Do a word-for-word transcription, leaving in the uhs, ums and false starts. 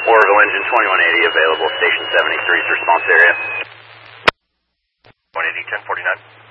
Orville engine twenty-one eighty available, station seventy-three's response area. one eighty, ten forty-nine.